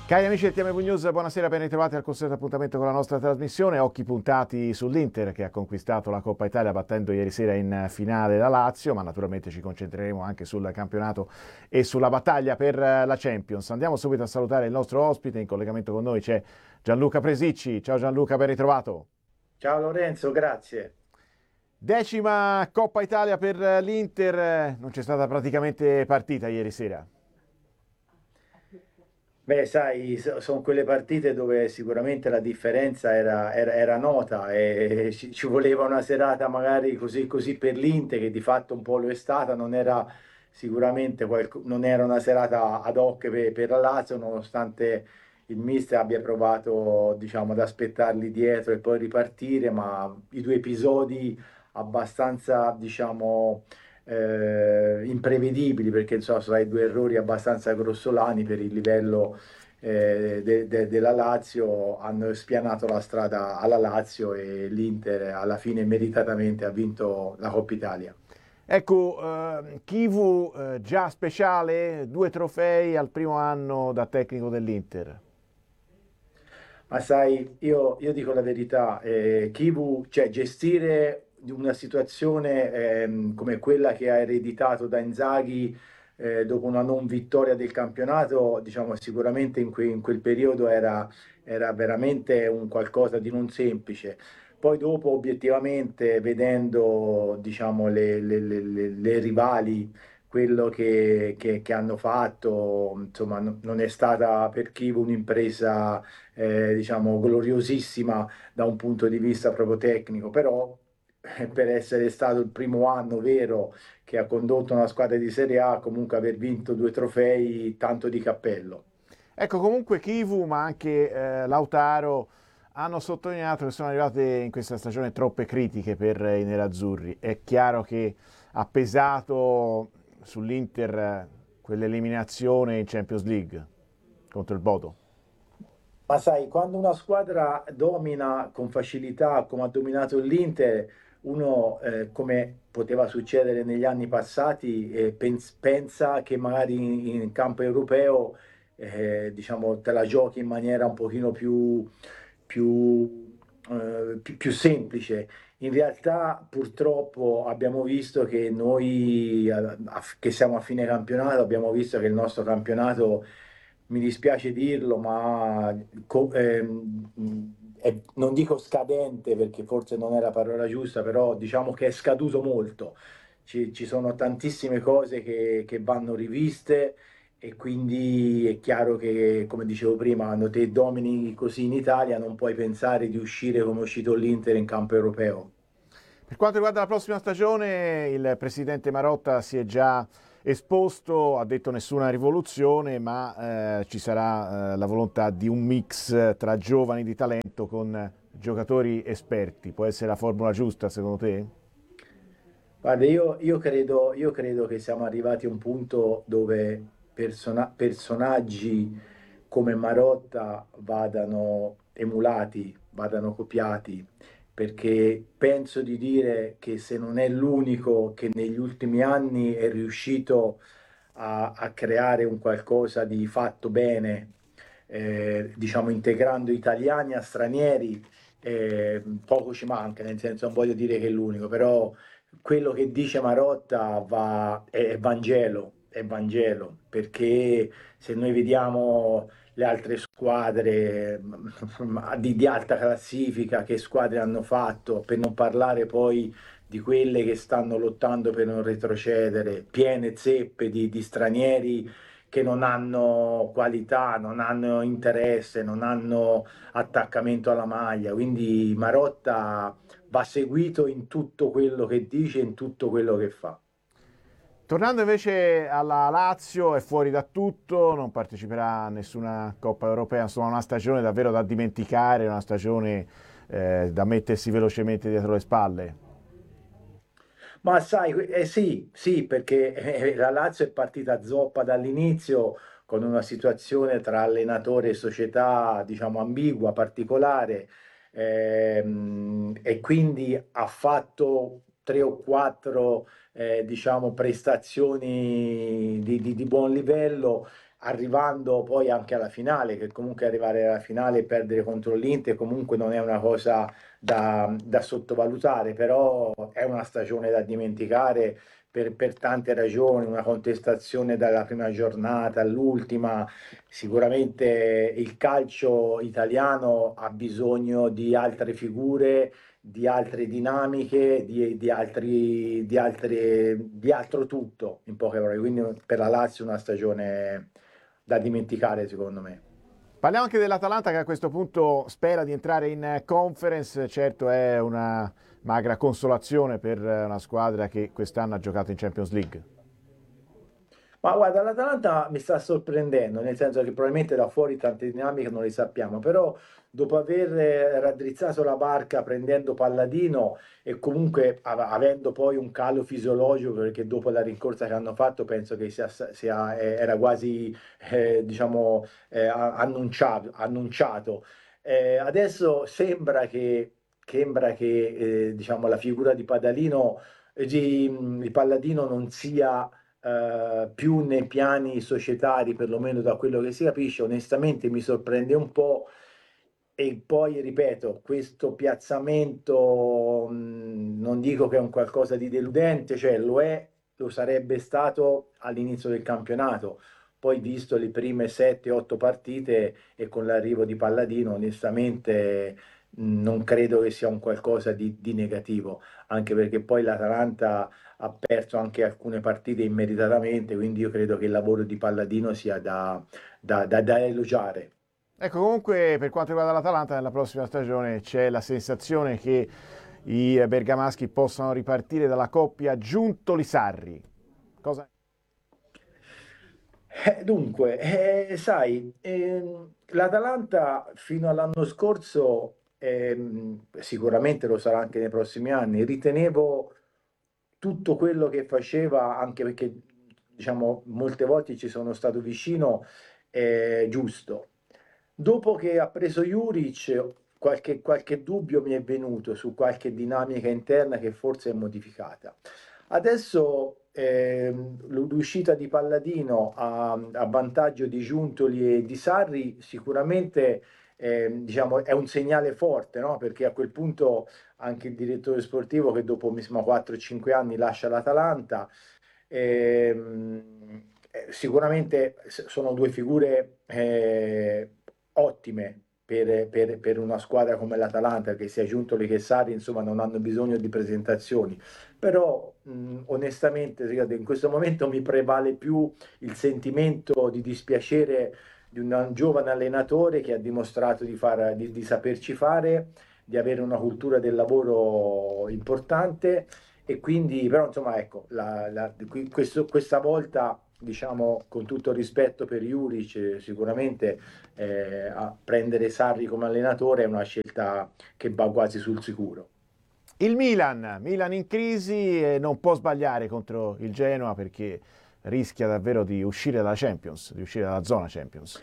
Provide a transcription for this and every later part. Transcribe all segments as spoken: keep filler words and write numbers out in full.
Cari amici del T M V News, buonasera, ben ritrovati al consueto appuntamento con la nostra trasmissione. Occhi puntati sull'Inter che ha conquistato la Coppa Italia battendo ieri sera in finale la Lazio, ma naturalmente ci concentreremo anche sul campionato e sulla battaglia per la Champions. Andiamo subito a salutare il nostro ospite, in collegamento con noi c'è Gianluca Presicci. Ciao Gianluca, ben ritrovato. Ciao Lorenzo, grazie. Decima Coppa Italia per l'Inter, non c'è stata praticamente partita ieri sera. Beh, sai, so- sono quelle partite dove sicuramente la differenza era, era- era nota e ci, ci voleva una serata magari così, così per l'Inter, che di fatto un po' lo è stata, non era sicuramente qualco- non era una serata ad hoc per, per la Lazio, nonostante il mister abbia provato, diciamo, ad aspettarli dietro e poi ripartire, ma i due episodi abbastanza, diciamo, eh, imprevedibili, perché insomma sono stati due errori abbastanza grossolani per il livello eh, de- de- della Lazio, hanno spianato la strada alla Lazio e l'Inter alla fine meritatamente ha vinto la Coppa Italia. Ecco, eh, Chivu eh, già speciale, due trofei al primo anno da tecnico dell'Inter. Ma sai, io, io dico la verità, eh, Kivu, cioè gestire di una situazione ehm, come quella che ha ereditato da Inzaghi eh, dopo una non vittoria del campionato, diciamo sicuramente in, que- in quel periodo era, era veramente un qualcosa di non semplice. Poi dopo, obiettivamente, vedendo, diciamo, le, le- le- le- le rivali, quello che, che- che hanno fatto, insomma, no- non è stata per Kivu un'impresa eh, diciamo, gloriosissima da un punto di vista proprio tecnico, però eh, per essere stato il primo anno vero che ha condotto una squadra di Serie A, comunque aver vinto due trofei, tanto di cappello. Ecco, comunque Chivu, ma anche eh, Lautaro hanno sottolineato che sono arrivate in questa stagione troppe critiche per i nerazzurri. È chiaro che ha pesato sull'Inter eh, quell'eliminazione in Champions League contro il Bodo. Ma sai, quando una squadra domina con facilità, come ha dominato l'Inter, uno, eh, come poteva succedere negli anni passati, eh, pens- pensa che magari in, in campo europeo, eh, diciamo, te la giochi in maniera un pochino più, più, eh, più- più semplice. In realtà, purtroppo, abbiamo visto che noi, eh, a- che siamo a fine campionato, abbiamo visto che il nostro campionato, mi dispiace dirlo, ma co- ehm, è- non dico scadente perché forse non è la parola giusta, però diciamo che è scaduto molto. Ci, ci sono tantissime cose che, che vanno riviste e quindi è chiaro che, come dicevo prima, quando te domini così in Italia non puoi pensare di uscire come è uscito l'Inter in campo europeo. Per quanto riguarda la prossima stagione, il presidente Marotta si è già esposto, ha detto nessuna rivoluzione, ma eh, ci sarà eh, la volontà di un mix tra giovani di talento con giocatori esperti. Può essere la formula giusta secondo te? Guarda, io, io credo, io credo che siamo arrivati a un punto dove persona- personaggi come Marotta vadano emulati, vadano copiati, perché penso di dire che se non è l'unico che negli ultimi anni è riuscito a, a creare un qualcosa di fatto bene, eh, diciamo integrando italiani a stranieri, eh, poco ci manca, nel senso non voglio dire che è l'unico, però quello che dice Marotta va, è Vangelo, è Vangelo, perché se noi vediamo le altre squadre ma di, di alta classifica, che squadre hanno fatto, per non parlare poi di quelle che stanno lottando per non retrocedere, piene zeppe di, di stranieri che non hanno qualità, non hanno interesse, non hanno attaccamento alla maglia. Quindi Marotta va seguito in tutto quello che dice, in tutto quello che fa. Tornando invece alla Lazio, è fuori da tutto, non parteciperà a nessuna Coppa Europea, insomma una stagione davvero da dimenticare, una stagione eh, da mettersi velocemente dietro le spalle. Ma sai, eh sì, sì, perché eh, la Lazio è partita zoppa dall'inizio con una situazione tra allenatore e società, diciamo, ambigua, particolare, ehm, e quindi ha fatto tre o quattro, eh, diciamo, prestazioni di, di- di buon livello, arrivando poi anche alla finale, che comunque arrivare alla finale e perdere contro l'Inter comunque non è una cosa da, da sottovalutare, però è una stagione da dimenticare per, per tante ragioni, una contestazione dalla prima giornata all'ultima. Sicuramente il calcio italiano ha bisogno di altre figure, di altre dinamiche, di, di altri, di altre, di altro tutto, in poche parole. Quindi per la Lazio è una stagione da dimenticare, secondo me. Parliamo anche dell'Atalanta che a questo punto spera di entrare in conference, certo è una magra consolazione per una squadra che quest'anno ha giocato in Champions League. Ma guarda, l'Atalanta mi sta sorprendendo, nel senso che probabilmente da fuori tante dinamiche non le sappiamo, però dopo aver eh, raddrizzato la barca prendendo Palladino e comunque av- avendo poi un calo fisiologico, perché dopo la rincorsa che hanno fatto penso che sia, sia- eh, era quasi, eh, diciamo, eh, a- annunciato, annunciato. Eh, adesso sembra che, sembra che eh, diciamo, la figura di Padalino, eh, di, di Palladino non sia eh, più nei piani societari, perlomeno da quello che si capisce. Onestamente mi sorprende un po'. E poi ripeto, questo piazzamento mh, non dico che è un qualcosa di deludente, cioè lo è, lo sarebbe stato all'inizio del campionato. Poi, visto le prime sette otto partite e con l'arrivo di Palladino, onestamente mh, non credo che sia un qualcosa di, di negativo, anche perché poi l'Atalanta ha perso anche alcune partite immeritatamente, quindi io credo che il lavoro di Palladino sia da, da, da, da elogiare. Ecco, comunque per quanto riguarda l'Atalanta, nella prossima stagione c'è la sensazione che i bergamaschi possano ripartire dalla coppia Giuntoli-Sarri. Cosa... Eh, dunque, eh, sai, ehm, l'Atalanta fino all'anno scorso, ehm, sicuramente lo sarà anche nei prossimi anni, ritenevo tutto quello che faceva, anche perché diciamo molte volte ci sono stato vicino, eh, giusto. Dopo che ha preso Juric, qualche, qualche dubbio mi è venuto su qualche dinamica interna che forse è modificata. Adesso ehm, l'uscita di Palladino a, a vantaggio di Giuntoli e di Sarri sicuramente ehm, diciamo, è un segnale forte, no? Perché a quel punto anche il direttore sportivo che dopo mi sembra quattro cinque anni lascia l'Atalanta. ehm, eh, Sicuramente s- sono due figure eh, ottime per, per- per una squadra come l'Atalanta, che sia Giuntoli che Sarri, insomma, non hanno bisogno di presentazioni. Però, mh, onestamente, ripeto, in questo momento mi prevale più il sentimento di dispiacere di un giovane allenatore che ha dimostrato di, far- di di saperci fare, di avere una cultura del lavoro importante e quindi, però, insomma, ecco, la- la- qui- questo- questa volta, diciamo, con tutto il rispetto per Juric, eh, sicuramente eh, a prendere Sarri come allenatore è una scelta che va quasi sul sicuro. Il Milan, Milan in crisi e non può sbagliare contro il Genoa perché rischia davvero di uscire dalla Champions, di uscire dalla zona Champions.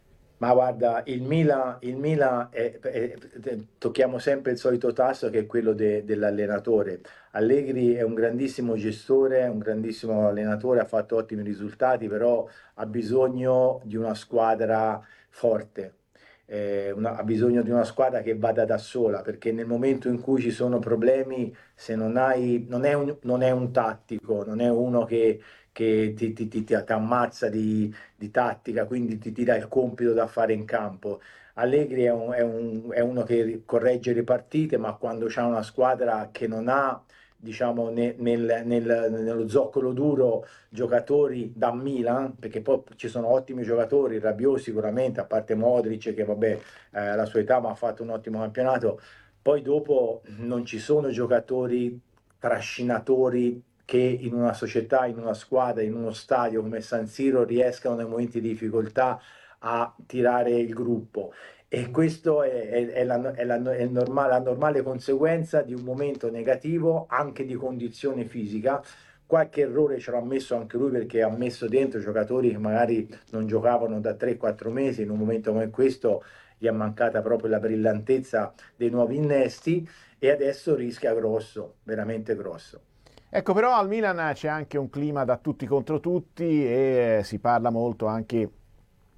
Ma guarda, il Milan, il Milan è- è- è- tocchiamo sempre il solito tasto che è quello de- dell'allenatore. Allegri è un grandissimo gestore, un grandissimo allenatore, ha fatto ottimi risultati, però ha bisogno di una squadra forte. Eh, una- ha bisogno di una squadra che vada da sola, perché nel momento in cui ci sono problemi, se non hai, non è un, non è un tattico, non è uno che, che ti, ti ti- ti ammazza di di tattica, quindi ti, ti dà il compito da fare in campo. Allegri è, un- è un- è uno che corregge le partite, ma quando c'è una squadra che non ha, diciamo, ne- nel- nel- nello zoccolo duro giocatori da Milan, perché poi ci sono ottimi giocatori, Rabiot sicuramente, a parte Modric che vabbè, eh, alla sua età ma ha fatto un ottimo campionato, poi dopo non ci sono giocatori trascinatori che in una società, in una squadra, in uno stadio come San Siro riescano nei momenti di difficoltà a tirare il gruppo. E questo è, è- è la, è la- è il norma- la normale conseguenza di un momento negativo, anche di condizione fisica. Qualche errore ce l'ha messo anche lui perché ha messo dentro giocatori che magari non giocavano da tre quattro mesi. In un momento come questo gli è mancata proprio la brillantezza dei nuovi innesti e adesso rischia grosso, veramente grosso. Ecco, però al Milan c'è anche un clima da tutti contro tutti e si parla molto anche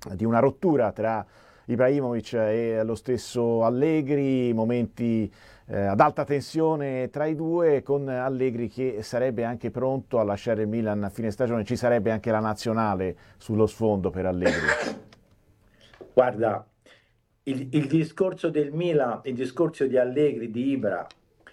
di una rottura tra Ibrahimovic e lo stesso Allegri, momenti eh, ad alta tensione tra i due, con Allegri che sarebbe anche pronto a lasciare il Milan a fine stagione. Ci sarebbe anche la nazionale sullo sfondo per Allegri. Guarda, il, il discorso del Milan, il discorso di Allegri, di Ibra,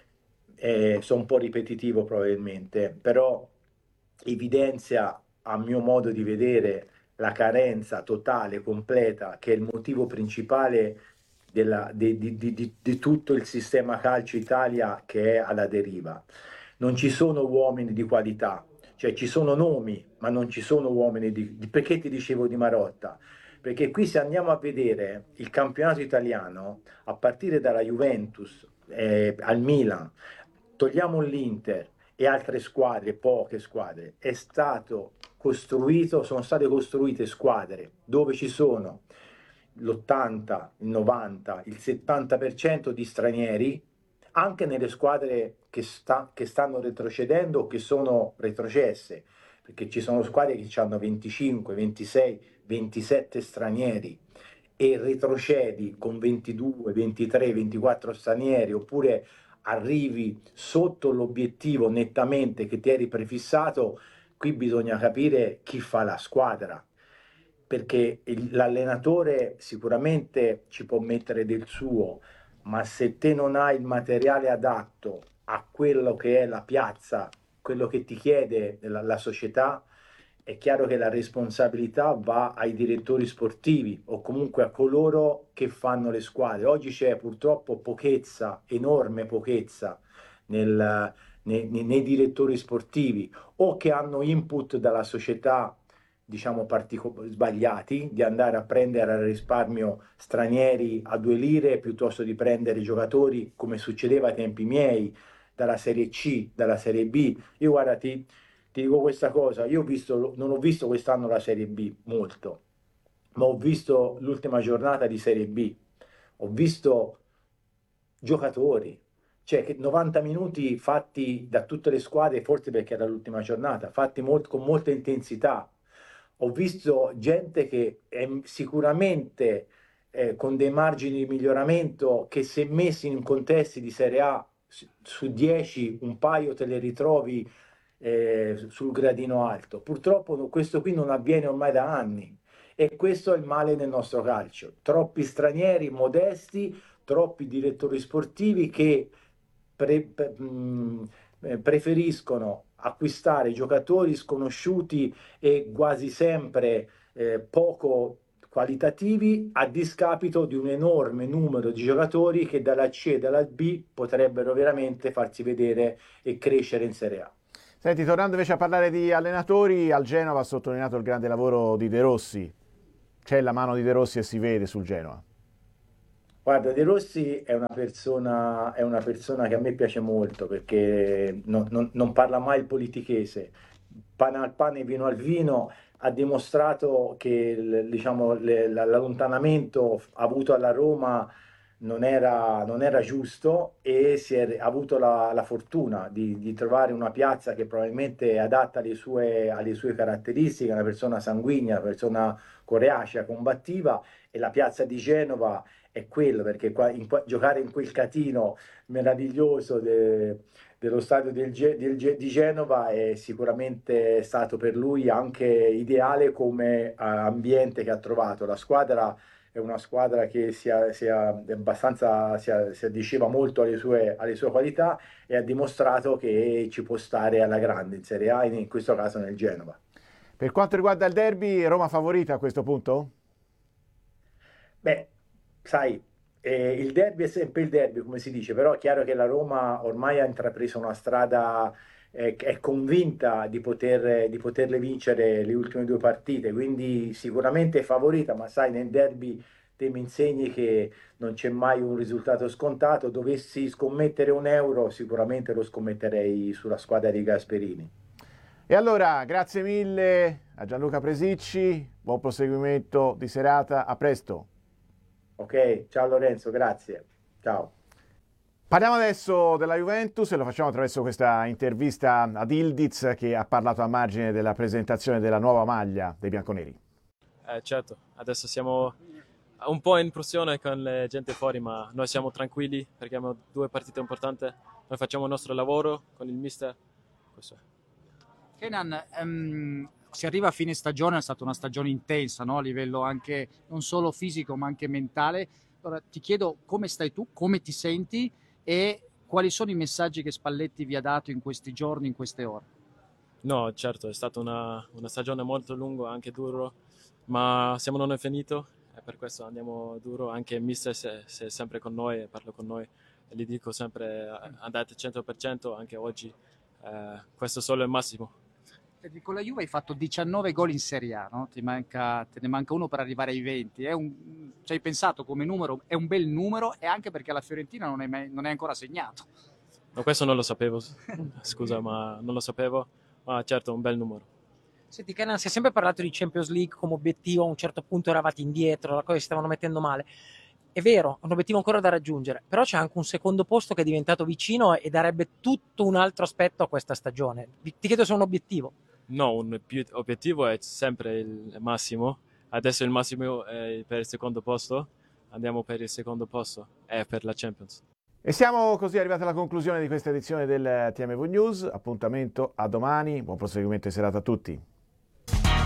eh, sono un po' ripetitivo probabilmente, però evidenzia, a mio modo di vedere, la carenza totale, completa, che è il motivo principale della- di, di- di- di- di tutto il sistema calcio Italia, che è alla deriva. Non ci sono uomini di qualità, cioè ci sono nomi, ma non ci sono uomini di... di- Perché ti dicevo di Marotta? Perché qui, se andiamo a vedere il campionato italiano, a partire dalla Juventus, eh, al Milan, togliamo l'Inter e altre squadre, poche squadre, è stato costruito, sono state costruite squadre dove ci sono l'ottanta, il novanta, il settanta per cento di stranieri, anche nelle squadre che, sta, che stanno retrocedendo o che sono retrocesse, perché ci sono squadre che hanno venticinque, ventisei, ventisette stranieri e retrocedi con ventidue, ventitré, ventiquattro stranieri, oppure arrivi sotto l'obiettivo nettamente che ti eri prefissato. Qui bisogna capire chi fa la squadra, perché il- l'allenatore sicuramente ci può mettere del suo, ma se te non hai il materiale adatto a quello che è la piazza, quello che ti chiede la, la società, è chiaro che la responsabilità va ai direttori sportivi o comunque a coloro che fanno le squadre. Oggi c'è purtroppo pochezza, enorme pochezza nel- nei, nei- nei direttori sportivi, o che hanno input dalla società, diciamo, partico- sbagliati, di andare a prendere al risparmio stranieri a due lire piuttosto di prendere giocatori, come succedeva ai tempi miei, dalla Serie C, dalla Serie B. Io guarda, ti, ti dico questa cosa, io ho visto, non ho visto quest'anno la Serie B molto, ma ho visto l'ultima giornata di Serie B, ho visto giocatori, cioè che novanta minuti fatti da tutte le squadre, forse perché era l'ultima giornata, fatti molt- con molta intensità. Ho visto gente che è sicuramente eh, con dei margini di miglioramento, che se messi in contesti di Serie A su su dieci un paio te le ritrovi eh, sul gradino alto. Purtroppo no- questo qui non avviene ormai da anni, e questo è il male del nostro calcio. Troppi stranieri modesti, troppi direttori sportivi che pre- pre- mh, eh, preferiscono acquistare giocatori sconosciuti e quasi sempre eh, poco qualitativi, a discapito di un enorme numero di giocatori che dalla C e dalla B potrebbero veramente farsi vedere e crescere in Serie A. Senti, tornando invece a parlare di allenatori, al Genova ha sottolineato il grande lavoro di De Rossi. C'è la mano di De Rossi e si vede sul Genoa. Guarda, De Rossi è una persona, è una persona che a me piace molto, perché non, non- non parla mai il politichese, pane al pane, vino al vino. Ha dimostrato che il- diciamo, le- la- l'allontanamento avuto alla Roma non era, non era giusto, e si è ha avuto la, la fortuna di, di trovare una piazza che probabilmente è adatta alle sue, alle sue caratteristiche, una persona sanguigna, una persona coreacea, combattiva, e la piazza di Genova è quello, perché qua, in, qua- giocare in quel catino meraviglioso de- dello stadio del Ge- del Ge- di Genova è sicuramente stato per lui anche ideale come eh, ambiente che ha trovato. La squadra è una squadra che si, a- si a- è abbastanza, si, a- si addiceva molto alle sue, alle sue qualità, e ha dimostrato che ci può stare alla grande in Serie A, in, in questo caso nel Genova. Per quanto riguarda il derby, Roma favorita a questo punto? Beh, sai, eh, il derby è sempre il derby, come si dice, però è chiaro che la Roma ormai ha intrapreso una strada, eh, che è convinta di poter, di poterle vincere le ultime due partite, quindi sicuramente è favorita, ma sai, nel derby te mi insegni che non c'è mai un risultato scontato. Dovessi scommettere un euro, sicuramente lo scommetterei sulla squadra di Gasperini. E allora, grazie mille a Gianluca Presicci, buon proseguimento di serata, a presto. Ok, ciao Lorenzo, grazie. Ciao. Parliamo adesso della Juventus e lo facciamo attraverso questa intervista ad Ildiz, che ha parlato a margine della presentazione della nuova maglia dei bianconeri. Eh, certo, adesso siamo un po' in pressione con la gente fuori, ma noi siamo tranquilli perché abbiamo due partite importanti, noi facciamo il nostro lavoro con il mister. Questo è. Kenan, um, si arriva a fine stagione, è stata una stagione intensa, no? A livello anche non solo fisico ma anche mentale. Allora, ti chiedo come stai tu, come ti senti e quali sono i messaggi che Spalletti vi ha dato in questi giorni, in queste ore? No, certo, è stata una, una stagione molto lunga, anche duro, ma siamo non è finito e per questo andiamo duro. Anche il mister se, se è sempre con noi e parlo con noi e gli dico sempre andate cento per cento anche oggi, eh, questo è solo il massimo. Con la Juve hai fatto diciannove gol in Serie A, no? Ti manca, te ne manca uno per arrivare ai venti. È un, ci hai pensato come numero, è un bel numero e anche perché la Fiorentina non è, mai, non è ancora segnato. No, questo non lo sapevo, scusa, ma non lo sapevo, ma certo un bel numero. Senti, Kenan, si è sempre parlato di Champions League come obiettivo, a un certo punto eravate indietro, la cosa si stavano mettendo male. È vero, è un obiettivo ancora da raggiungere, però c'è anche un secondo posto che è diventato vicino e darebbe tutto un altro aspetto a questa stagione. Ti chiedo se è un obiettivo. No, un obiettivo è sempre il massimo. Adesso il massimo è per il secondo posto. Andiamo per il secondo posto e per la Champions. E siamo così arrivati alla conclusione di questa edizione del T M V News. Appuntamento a domani. Buon proseguimento di serata a tutti.